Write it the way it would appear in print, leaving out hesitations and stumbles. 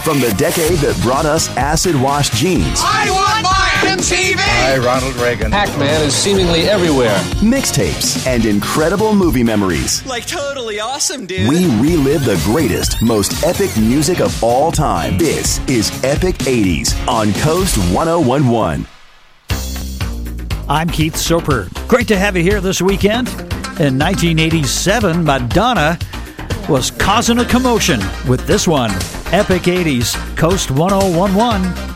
From the decade that brought us acid-wash jeans. I want my MTV! Hi, Ronald Reagan. Pac-Man is seemingly everywhere. Mixtapes and incredible movie memories. Like totally awesome, dude. We relive the greatest, most epic music of all time. This is Epic 80s on Coast 1011. I'm Keith Soper. Great to have you here this weekend. In 1987, Madonna was causing a commotion with this one. Epic 80s, Coast 1011.